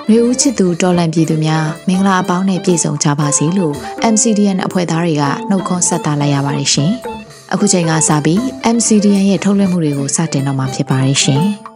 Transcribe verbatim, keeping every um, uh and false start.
နွေဦးချစ်သူတော်လန်ပြည်သူများမင်္ဂလာအပေါင်းနဲ့ပြည့်စုံကြပါစေလို့ M C D N အဖွဲ့သားတွေကနှုတ်ခွန်းဆက်တာလိုက်ရပါတယ်ရှင်။အခုချိန်ကစပြီး M C D N ရဲ့ထုတ်လွှင့်မှုတွေကိုစတင်တော့မှာဖြစ်ပါတယ်ရှင်။